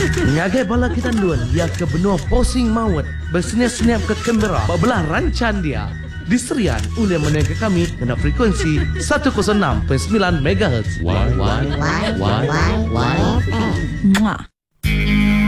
Ngagai bala kita duan dia ke benua posing maut bersenyap-senyap ke Canberra belah rancan dia. Diserian oleh menengah kami kena frekuensi 106.9 MHz. Why? Mwah.